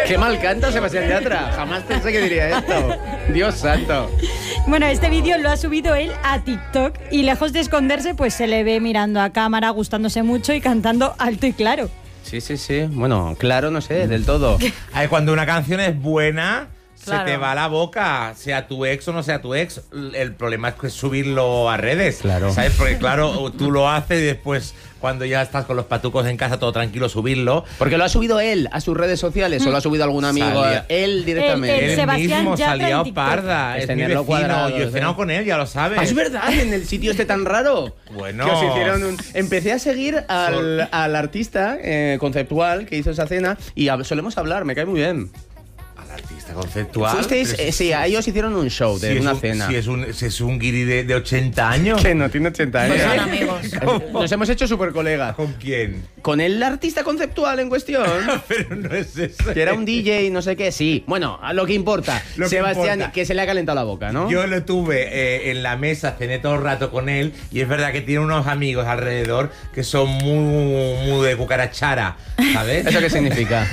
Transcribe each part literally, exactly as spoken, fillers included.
Qué mal canta Sebastián Yatra. Jamás pensé que diría esto. Dios santo. Bueno, este vídeo lo ha subido él a TikTok y lejos de esconderse, pues se le ve mirando a cámara, gustándose mucho y cantando alto y claro. Sí, sí, sí. Bueno, claro, no sé, del todo. Ay, cuando una canción es buena, Claro. se te va la boca, sea tu ex o no sea tu ex. El problema es que subirlo a redes. Claro. ¿Sabes? Porque claro, tú lo haces y después, cuando ya estás con los patucos en casa, todo tranquilo, subirlo. Porque lo ha subido él a sus redes sociales o lo ha subido algún amigo. Salía. Él directamente. El- el Él Sebastián mismo Yatra en salía TikTok. parda. Es Es mi tenerlo vecino. cuadrado, Yo he ¿eh? cenado con él, ya lo sabes. Ah, es verdad, en el sitio este tan raro. Bueno. Que os hicieron un... Empecé a seguir al, al artista eh, conceptual que hizo esa cena y hab- solemos hablar, me cae muy bien. Artista conceptual. Fuisteis, Pero eh, sí, a ellos hicieron un show de si es una un- cena. Si es un, si es un guiri de, de ochenta años. Que no tiene ochenta años. Pues son amigos. Nos hemos hecho súper colegas. ¿Con quién? Con el artista conceptual en cuestión, Pero no es eso. que era un D J, no sé qué, sí. Bueno, a lo que importa. Lo que Sebastián, importa. que se le ha calentado la boca, ¿no? Yo lo tuve eh, en la mesa, cené todo el rato con él y es verdad que tiene unos amigos alrededor que son muy, muy de cucarachara, ¿sabes? ¿Eso qué significa?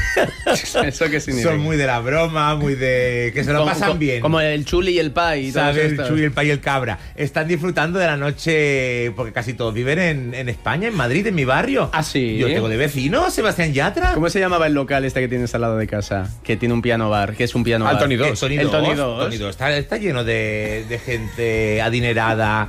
¿Eso qué significa? Son muy de la broma, muy de... que se lo Como- pasan como- bien. Como el chuli y el pai y todo ¿Sabes? El esto. Chuy, el Pay y el Cabra. Están disfrutando de la noche porque casi todos viven en, en España, en Madrid, en mi barrio. ¿Ah, sí? Yo tengo de vecino, Sebastián Yatra. ¿Cómo se llamaba el local este que tienes al lado de casa? Que tiene un piano bar, que es un piano Ah, bar. Tony dos. El Tony dos. Tony dos. Está, está lleno de, de gente adinerada,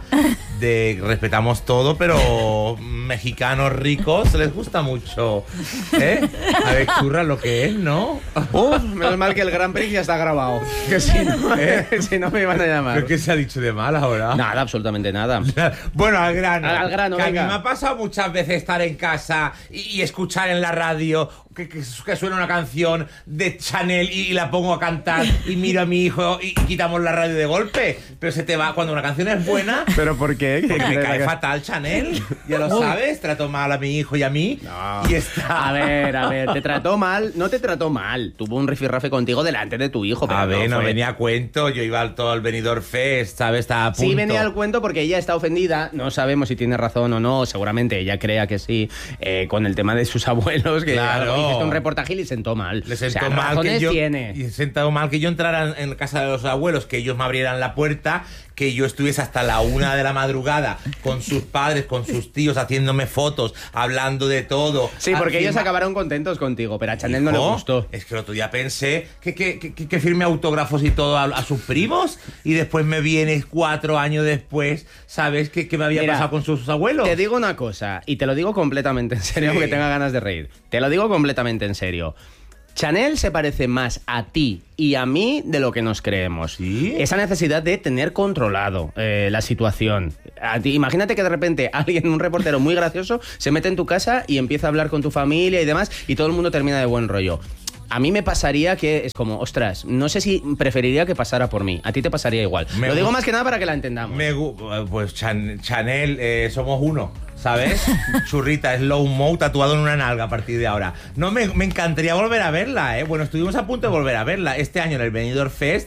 de respetamos todo, pero mexicanos ricos les gusta mucho. ¿Eh? A ver, churra lo que es, ¿no? Uf, menos mal que el Gran Prix ya está grabado. Que si no, eh, si no me iban a llamar. ¿Pero qué se ha dicho de mal ahora? Nada, absolutamente nada. Bueno, al grano. Al- al grano, que a mí venga. me ha pasado muchas veces estar en casa y, y escuchar en la radio que, que, que suena una canción de Chanel y, y la pongo a cantar y miro a mi hijo y quitamos la radio de golpe. Pero se te va, cuando una canción es buena, ¿Pero por qué? porque me ¿Qué- cae qué- fatal Chanel. Ya lo sabes, trato mal a mi hijo y a mí. No. Y está... A ver, a ver, te trató mal, no te trató mal. Tuvo un rifirrafe contigo delante de tu hijo. Pero A ver, no fue- venía a cuento, yo iba al todo al Benidorm Fest, ¿sabes? Estaba a punto. Sí, venía al cuento porque ella está ofendida. No sabemos si tiene razón o no. Seguramente ella crea que sí. eh, con el tema de sus abuelos, que Claro. hiciste un reportaje y le sentó mal. Le sentó O sea, mal que razones yo tiene. y sentado mal que yo entrara en casa de los abuelos, que ellos me abrieran la puerta, que yo estuviese hasta la una de la madrugada con sus padres, con sus tíos, haciéndome fotos, hablando de todo. Sí, porque ellos Encima- acabaron contentos contigo, pero a Chanel no le Hijo, gustó. Es que el otro día pensé que, que, que, que firme autógrafos y todo a, a sus primos y después me vienes cuatro años después, ¿sabes? ¿Qué, qué me había Mira, pasado con sus abuelos? Te digo una cosa, y te lo digo completamente en serio, Sí. aunque tenga ganas de reír. Te lo digo completamente en serio. Chanel se parece más a ti y a mí de lo que nos creemos. ¿Sí? Esa necesidad de tener controlado eh, la situación. A ti, imagínate que de repente alguien, un reportero muy gracioso, se mete en tu casa y empieza a hablar con tu familia y demás, y todo el mundo termina de buen rollo. A mí me pasaría que es como, ostras, no sé si preferiría que pasara por mí. A ti te pasaría igual. Me Lo digo gu- más que nada para que la entendamos. Me gu- pues Chan- Chanel, eh, somos uno, ¿sabes? Churrita, slow mo, tatuado en una nalga a partir de ahora. No, me, me encantaría volver a verla, ¿eh? Bueno, estuvimos a punto de volver a verla. Este año en el Benidorm Fest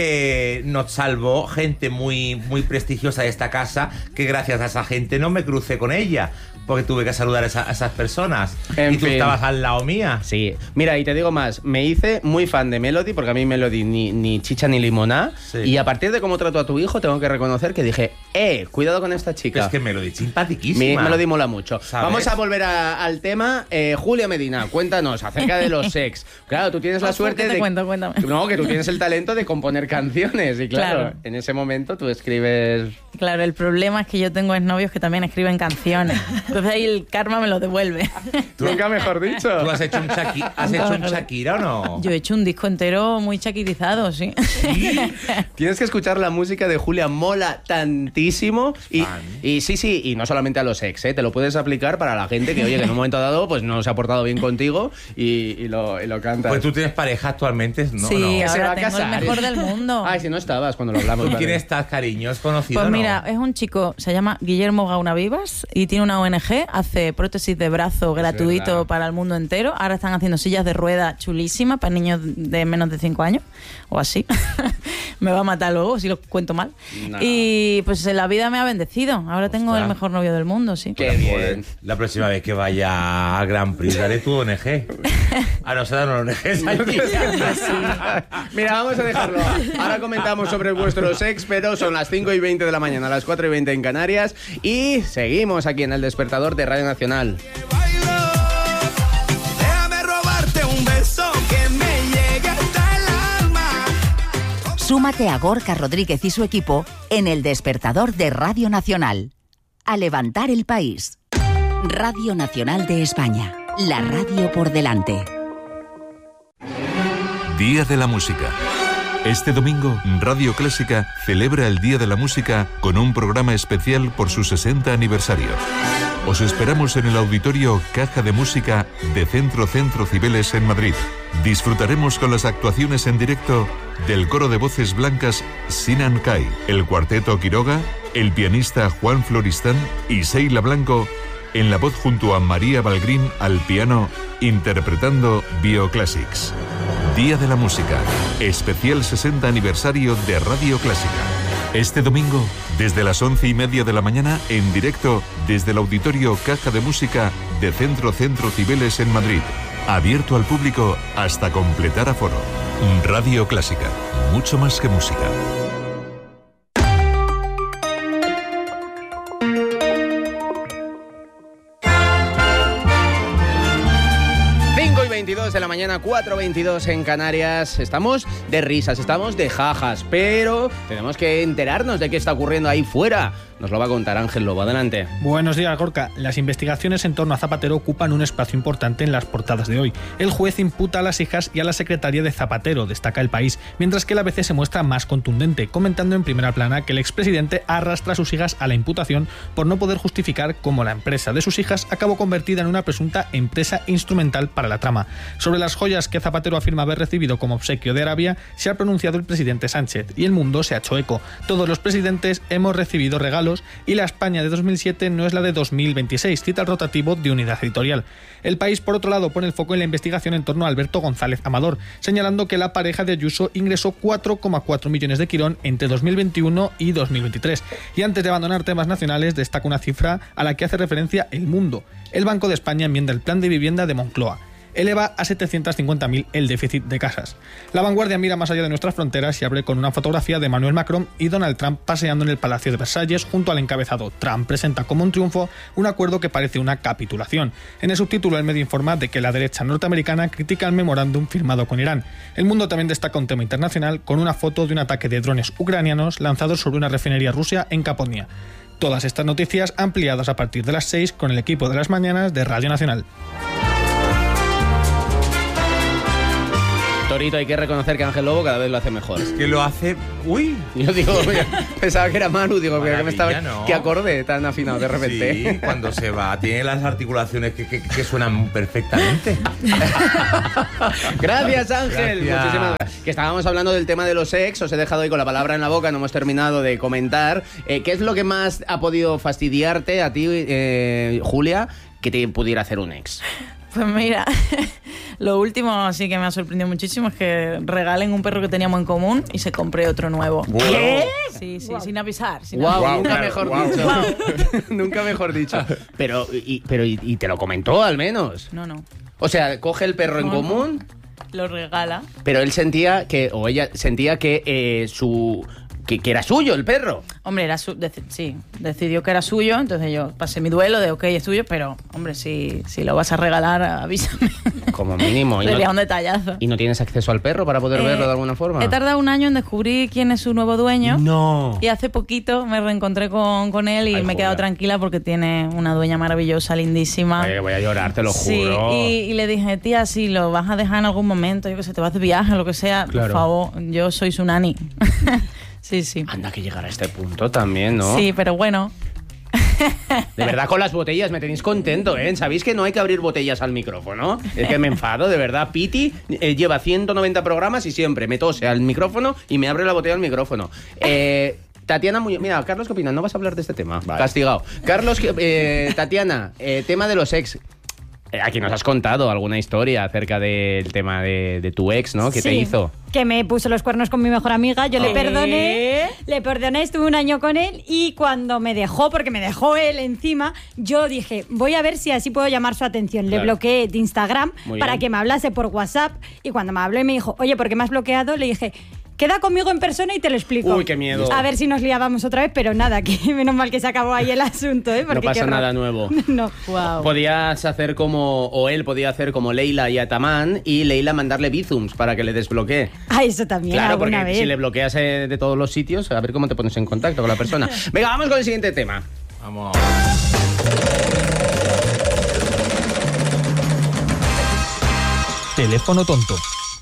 eh, nos salvó gente muy, muy prestigiosa de esta casa, que gracias a esa gente no me crucé con ella, porque tuve que saludar a, esa- a esas personas. En y tú fin. estabas al lado mía. Sí, mira, y te digo más, me hice muy fan de Melody, porque a mí Melody ni, ni chicha ni limoná, Sí. y a partir de cómo trato a tu hijo, tengo que reconocer que dije, eh, cuidado con esta chica. Es que Melody, Mi, simpaticísima. Melody mola mucho. ¿Sabes? Vamos a volver a- al tema. Eh, Julia Medina, cuéntanos acerca de los sex. Claro, tú tienes la Ojo, suerte ¿qué te de... cuento? Cuéntame. No, que tú tienes el talento de componer canciones, y claro, Claro. en ese momento tú escribes... Claro, el problema es que yo tengo exnovios que también escriben canciones. Entonces ahí el karma me lo devuelve. Nunca mejor dicho. ¿Tú has hecho un, Shaki- has hecho un Shakira o no? Yo he hecho un disco entero muy chaquirizado, sí. Tienes que escuchar la música de Julia, mola tantísimo. Y, Fan. y sí, sí, y no solamente a los ex, ¿eh? Te lo puedes aplicar para la gente que, oye, que en un momento dado pues no se ha portado bien contigo y, y lo, y lo cantas. Pues tú tienes pareja actualmente, ¿no? sí, no. se va ahora a tengo casar. el mejor del mundo. Ay, si no estabas cuando lo hablamos. ¿Con vale. quién estás, cariño? ¿Es conocido? Pues ¿no? mira, es un chico, se llama Guillermo Gaunavivas y tiene una O N G, hace prótesis de brazo gratuito verdad. para el mundo entero. Ahora están haciendo sillas de rueda chulísimas para niños de menos de cinco años o así. Me va a matar luego si lo cuento mal. No. Y pues la vida me ha bendecido. Ahora tengo Ostras. el mejor novio del mundo, sí. Qué bien. La próxima vez que vaya a Grand Prix, daré tu O N G. Ah, no se dan O N Ges allí. Mira, vamos a dejarlo. Ahora comentamos sobre vuestros ex, pero son las cinco y veinte de la mañana, las cuatro y veinte en Canarias. Y seguimos aquí en El Despertador de Radio Nacional. Déjame robarte un beso que me llegue hasta el alma. Súmate a Gorka Rodríguez y su equipo en El Despertador de Radio Nacional. A levantar el país. Radio Nacional de España. La radio por delante. Día de la Música. Este domingo, Radio Clásica celebra el Día de la Música con un programa especial por su sesenta aniversario. Os esperamos en el auditorio Caja de Música de Centro Centro Cibeles en Madrid. Disfrutaremos con las actuaciones en directo del coro de voces blancas Sinan Kai, el cuarteto Quiroga, el pianista Juan Floristán y Seila Blanco en la voz junto a María Balgrín al piano, interpretando Bioclassics. Día de la Música, especial sesenta aniversario de Radio Clásica. Este domingo, desde las once y media de la mañana, en directo desde el auditorio Caja de Música de Centro Centro Cibeles en Madrid. Abierto al público hasta completar aforo. Radio Clásica, mucho más que música. veintidós de la mañana, cuatro veintidós en Canarias. Estamos de risas, estamos de jajas, pero tenemos que enterarnos de qué está ocurriendo ahí fuera. Nos lo va a contar Ángel Lobo. Adelante. Buenos días, Gorka. Las investigaciones en torno a Zapatero ocupan un espacio importante en las portadas de hoy. El juez imputa a las hijas y a la secretaria de Zapatero, destaca El País, mientras que la A B C se muestra más contundente, comentando en primera plana que el expresidente arrastra a sus hijas a la imputación por no poder justificar cómo la empresa de sus hijas acabó convertida en una presunta empresa instrumental para la trama. Sobre las joyas que Zapatero afirma haber recibido como obsequio de Arabia, se ha pronunciado el presidente Sánchez y El Mundo se ha hecho eco. Todos los presidentes hemos recibido regalos y la España de dos mil siete no es la de dos mil veintiséis, cita el rotativo de Unidad Editorial. El País, por otro lado, pone el foco en la investigación en torno a Alberto González Amador, señalando que la pareja de Ayuso ingresó cuatro coma cuatro millones de Quirón entre dos mil veintiuno y dos mil veintitrés. Y antes de abandonar temas nacionales, destaca una cifra a la que hace referencia El Mundo. El Banco de España enmienda el plan de vivienda de Moncloa. Eleva a setecientos cincuenta mil el déficit de casas. La Vanguardia mira más allá de nuestras fronteras y abre con una fotografía de Emmanuel Macron y Donald Trump paseando en el Palacio de Versalles junto al encabezado Trump presenta como un triunfo un acuerdo que parece una capitulación. En el subtítulo el medio informa de que la derecha norteamericana critica el memorándum firmado con Irán. El Mundo también destaca un tema internacional con una foto de un ataque de drones ucranianos lanzados sobre una refinería rusa en Caponia. Todas estas noticias ampliadas a partir de las seis con el equipo de las mañanas de Radio Nacional. Torito, hay que reconocer que Ángel Lobo cada vez lo hace mejor. Que lo hace... ¡Uy! Yo digo, mira, pensaba que era Manu, digo, que me estaba... ¿no? Qué acorde tan afinado de repente. Sí, cuando se va, tiene las articulaciones que, que, que suenan perfectamente. Gracias, Ángel. Gracias. Muchísimas gracias. Que estábamos hablando del tema de los ex, os he dejado ahí con la palabra en la boca, no hemos terminado de comentar. Eh, ¿Qué es lo que más ha podido fastidiarte a ti, eh, Julia, que te pudiera hacer un ex? Pues mira, lo último sí que me ha sorprendido muchísimo es que regalen un perro que teníamos en común y se compré otro nuevo. ¿Qué? Sí, sí, wow. sin avisar. Sin Wow, avisar. nunca claro, mejor wow. dicho. Wow. Nunca mejor dicho. Pero, y, pero y, y te lo comentó al menos. No, no. O sea, coge el perro en No, común, Lo regala. pero él sentía que, o ella sentía que eh, su... Que, que era suyo el perro. Hombre, era su, deci- sí, decidió que era suyo, entonces yo pasé mi duelo de ok, es tuyo, pero hombre, si, si lo vas a regalar, avísame. Como mínimo. Y no, Sería un detallazo. ¿Y no tienes acceso al perro para poder Eh, verlo de alguna forma? He tardado un año en descubrir quién es su nuevo dueño. No. Y hace poquito me reencontré con, con él y Ay, me he quedado Julia. tranquila porque tiene una dueña maravillosa, lindísima. Oye, voy a llorar, te lo Sí, juro. y, y le dije, tía, si lo vas a dejar en algún momento, yo que sé, te vas de viaje o lo que sea, Claro. por favor, yo soy su nani. Sí, sí. Anda, que llegar a este punto también, ¿no? Sí, pero bueno. De verdad, con las botellas me tenéis contento, ¿eh? ¿Sabéis que no hay que abrir botellas al micrófono? Es que me enfado, de verdad. Piti eh, lleva ciento noventa programas y siempre me tose al micrófono y me abre la botella al micrófono. Eh... Tatiana, muy... mira, Carlos, ¿qué opinas? No vas a hablar de este tema. Vale. Castigado. Carlos, eh, Tatiana, eh, tema de los ex. Eh, aquí nos has contado alguna historia acerca del tema de, de tu ex, ¿no? ¿Qué sí, te hizo? Que me puso los cuernos con mi mejor amiga. Yo ¿Eh? le perdoné, le perdoné, estuve un año con él y cuando me dejó, porque me dejó él encima, yo dije, voy a ver si así puedo llamar su atención. Claro. Le bloqueé de Instagram Muy para bien. que me hablase por WhatsApp y cuando me habló y me dijo, oye, ¿por qué me has bloqueado? Le dije... Queda conmigo en persona y te lo explico. Uy, qué miedo. A ver si nos liábamos otra vez, pero nada, que menos mal que se acabó ahí el asunto, ¿eh? Porque no pasa nada nuevo. No. Wow. Podías hacer como, o él podía hacer como Leila y Ataman y Leila mandarle bizums para que le desbloquee. Ah, eso también. Claro, porque vez. si le bloqueas eh, de todos los sitios, a ver cómo te pones en contacto con la persona. Venga, vamos con el siguiente tema. Vamos. Teléfono tonto.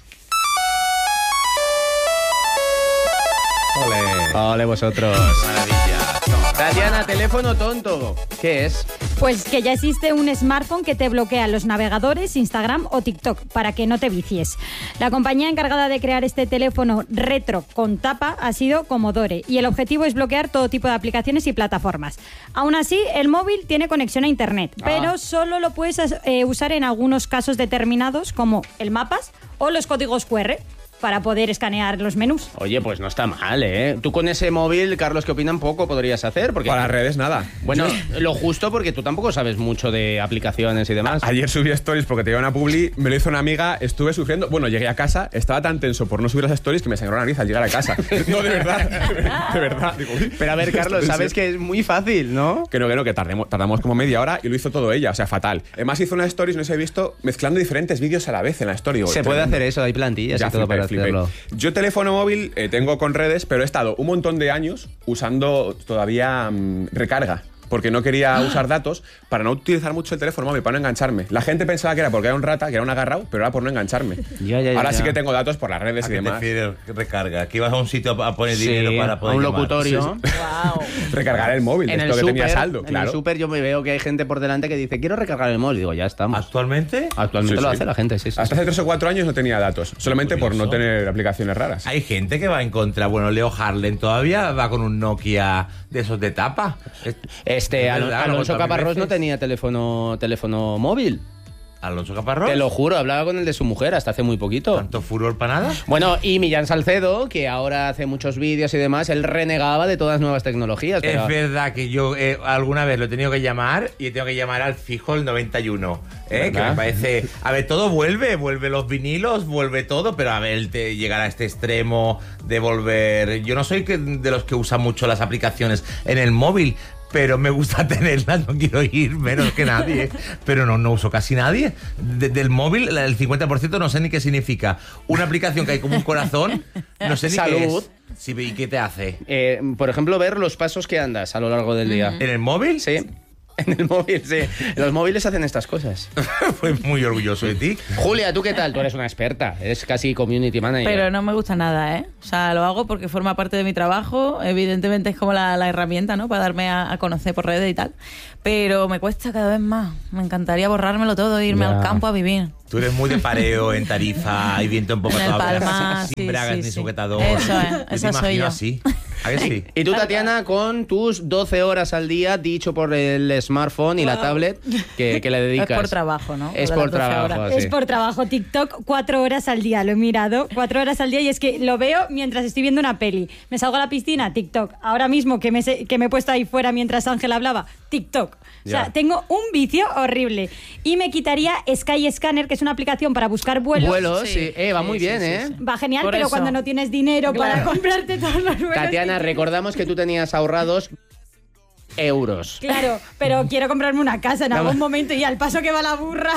Ole. Ole vosotros. Maravilla. Tatiana, teléfono tonto. ¿Qué es? Pues que ya existe un smartphone que te bloquea los navegadores, Instagram o TikTok para que no te vicies. La compañía encargada de crear este teléfono retro con tapa ha sido Commodore y el objetivo es bloquear todo tipo de aplicaciones y plataformas. Aún así, el móvil tiene conexión a internet, ah. pero solo lo puedes eh, usar en algunos casos determinados como el mapas o los códigos cu erre. Para poder escanear los menús. Oye, pues no está mal, ¿eh? Tú con ese móvil, Carlos, ¿qué opinan? Poco podrías hacer. Porque... Para las redes, nada. Bueno, Yo... lo justo porque tú tampoco sabes mucho de aplicaciones y demás. A- ayer subí stories porque tenía una publi, me lo hizo una amiga, estuve sufriendo. Bueno, llegué a casa, estaba tan tenso por no subir las stories que me sangró la nariz al llegar a casa. No, de verdad, de verdad. Digo, pero a ver, Carlos, sabes que es muy fácil, ¿no? Que no, que no, que tardemos, tardamos como media hora y lo hizo todo ella, o sea, fatal. Además hizo una stories, no se he visto, mezclando diferentes vídeos a la vez en la story. Se puede hacer eso, hay plantillas ya y todo flipé, para flipé. hacerlo. Yo teléfono móvil eh, tengo con redes, pero he estado un montón de años usando todavía mmm, recarga. Porque no quería usar datos para no utilizar mucho el teléfono móvil, para no engancharme. La gente pensaba que era porque era un rata, que era un agarrado, pero era por no engancharme. Ya, ya, ya, Ahora ya. sí que tengo datos por las redes ¿A y qué demás. te refieres recarga? ¿Que ibas a un sitio a poner Sí, dinero para poder a un llamar? locutorio. Sí, sí. Wow. Recargar el móvil, En es el lo que súper, tenía saldo, en claro. el súper yo me veo que hay gente por delante que dice, quiero recargar el móvil. Digo, ya estamos. ¿Actualmente? Actualmente Sí, lo sí. hace la gente, sí, sí. Hasta hace tres o cuatro años no tenía datos, solamente por no Curioso. tener aplicaciones raras. Hay gente que va en contra. Bueno, Leo Harlem todavía va con un Nokia de esos de tapa. Este, Es Al- verdad, lo Alonso he contado mil Caparrós no veces. tenía teléfono, teléfono móvil. Alonso Caparrós. Te lo juro, hablaba con el de su mujer hasta hace muy poquito. ¿Tanto furor para nada? Bueno, y Millán Salcedo, que ahora hace muchos vídeos y demás, él renegaba de todas las nuevas tecnologías. Pero... Es verdad que yo eh, alguna vez lo he tenido que llamar y he tenido que llamar al fijo el noventa y uno. ¿eh? Que ¿Verdad? me parece. A ver, todo vuelve, vuelve los vinilos, vuelve todo, pero a ver, te llegar a este extremo de volver. Yo no soy que, de los que usan mucho las aplicaciones en el móvil. Pero me gusta tenerlas, no quiero ir menos que nadie. Pero no, no uso casi nadie. De- del móvil, el cincuenta por ciento no sé ni qué significa. Una aplicación que hay como un corazón, no sé ni Salud. qué es. Sí, ¿y qué te hace? Eh, por ejemplo, ver los pasos que andas a lo largo del día. ¿En el móvil? Sí. En el móvil, sí. Los móviles hacen estas cosas. Pues muy orgulloso de ti. Julia, ¿tú qué tal? Tú eres una experta. Eres casi community manager. Pero no me gusta nada, ¿eh? O sea, lo hago porque forma parte de mi trabajo. Evidentemente es como la, la herramienta, ¿no? Para darme a, a conocer por redes y tal. Pero me cuesta cada vez más. Me encantaría borrármelo todo e irme Ya. al campo a vivir. Tú eres muy de pareo en Tarifa, hay viento en poco En el todavía, Palmar, sin sí, bragas sí, ni sí. sujetador. Eso es, Yo te esa soy imagino yo. así. ¿A que sí? Y tú, Tatiana, con tus doce horas al día, dicho por el smartphone y la Wow. tablet, que, que le dedicas. Es por trabajo, ¿no? Es Lo de por las doce trabajo, horas. sí. Es por trabajo. TikTok, cuatro horas al día. Lo he mirado, cuatro horas al día. Y es que lo veo mientras estoy viendo una peli. Me salgo a la piscina, TikTok. Ahora mismo que me, se- que me he puesto ahí fuera mientras Ángel hablaba, TikTok. O sea, Ya. tengo un vicio horrible. Y me quitaría Sky Scanner, que es una aplicación para buscar vuelos. Vuelos, sí. Sí, Eh, va sí, muy sí, bien, sí, ¿eh? sí. Va genial, Por pero eso. cuando no tienes dinero para Claro. comprarte todos los vuelos. Tatiana, recordamos que tú tenías ahorrados euros. Claro, pero quiero comprarme una casa en algún momento y al paso que va la burra.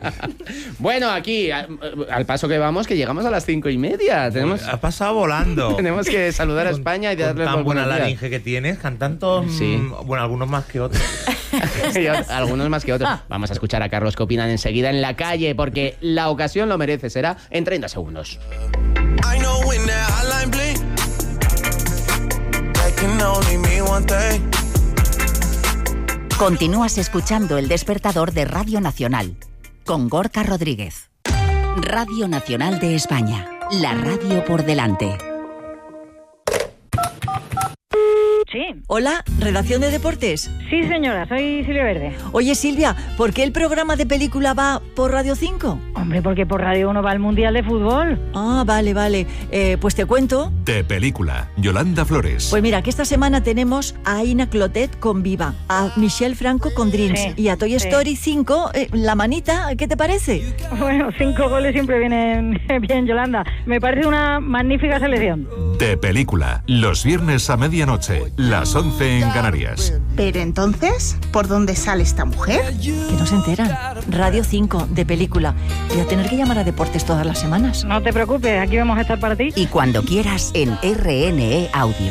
Bueno, aquí, al, al paso que vamos, que llegamos a las cinco y media. Tenemos, Ha pasado volando. tenemos que saludar a Con- España y con darle tan los buena buenos días. laringe que tienes, cantan todos, Sí. mm, bueno, algunos más que otros. Y algunos más que otros. Vamos a escuchar a Carlos qué opinan enseguida en la calle, porque la ocasión lo merece. Será en treinta segundos. I know when that hotline bling, that can only mean one thing. Continúas escuchando El Despertador de Radio Nacional con Gorka Rodríguez. Radio Nacional de España, la radio por delante. Sí. Hola, ¿redacción de deportes? Sí, señora, soy Silvia Verde. Oye, Silvia, ¿por qué el programa de película va por Radio cinco? Hombre, porque por Radio uno va al Mundial de Fútbol. Ah, vale, vale. Eh, pues te cuento. De película, Yolanda Flores. Pues mira, que esta semana tenemos a Aina Clotet con Viva, a Michelle Franco con Dreams Sí, y a Toy sí. Story cinco, eh, La Manita, ¿qué te parece? Bueno, cinco goles siempre vienen bien, Yolanda. Me parece una magnífica selección. De película, los viernes a medianoche, las once en Canarias. Pero entonces, ¿por dónde sale esta mujer? Que no se enteran. Radio cinco, de película. Voy a tener que llamar a deportes todas las semanas. No te preocupes, aquí vamos a estar para ti. Y cuando quieras en R N E Audio.